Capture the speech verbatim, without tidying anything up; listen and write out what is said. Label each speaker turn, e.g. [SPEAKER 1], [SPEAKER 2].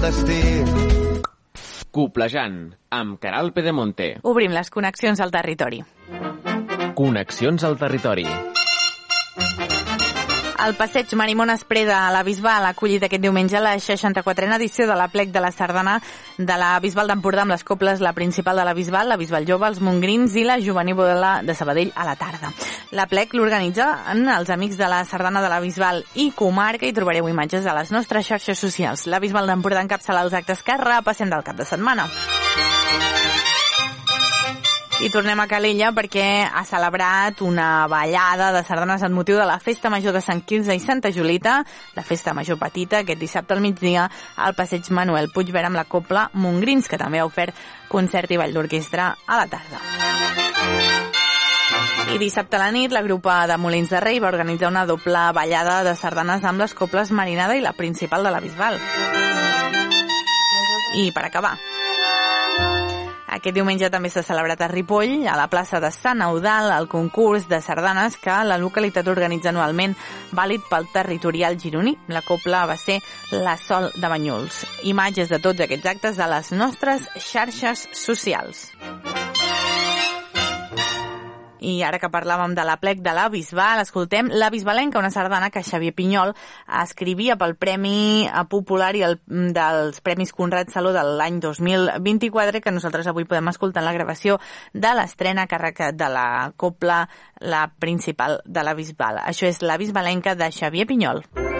[SPEAKER 1] destí.
[SPEAKER 2] Coplejant, amb Caral Pedemonte.
[SPEAKER 3] Obrim les connexions al territori.
[SPEAKER 2] Connexions al territori.
[SPEAKER 3] El passeig Marimon Espreda a la Bisbal ha acollit aquest diumenge la seixanta-quatrena edició de l'Aplec de la Sardana de la Bisbal d'Empordà amb les coples La Principal de la Bisbal, la Bisbal Jove, els Montgrins i la Juvenil Bodela de Sabadell a la tarda. L'Aplec l'organitzen els amics de la Sardana de la Bisbal i comarca i trobareu imatges a les nostres xarxes socials. La Bisbal d'Empordà encapçala els actes que repassem del cap de setmana. I tornem a Calella perquè ha celebrat una ballada de sardanes amb motiu de la Festa Major de Sant Quirze i Santa Julita, la Festa Major Petita, aquest dissabte al migdia al passeig Manuel Puigverd amb la copla Montgrins, que també ha ofert concert i ball d'orquestra a la tarda. I dissabte a la nit, la grupa de Molins de Rei va organitzar una doble ballada de sardanes amb les coples Marinada i la Principal de la Bisbal. I per acabar, aquest diumenge també s'ha celebrat a Ripoll, a la plaça de Sant Eudald, el concurs de sardanes que la localitat organitza anualment, vàlid pel territorial gironí. La copla va ser la Sol de Banyuls. Imatges de tots aquests actes a les nostres xarxes socials. I ara que parlàvem de l'Aplec de la Bisbal, escoltem La Bisbalenca, una sardana que Xavier Pinyol escrivia pel Premi Popular i el, dels Premis Conrad Saló de l'any dos mil vint-i-quatre, que nosaltres avui podem escoltar en la gravació de l'estrena a càrrec de la copla La Principal de la Bisbal. Això és La Bisbalenca de Xavier Pinyol.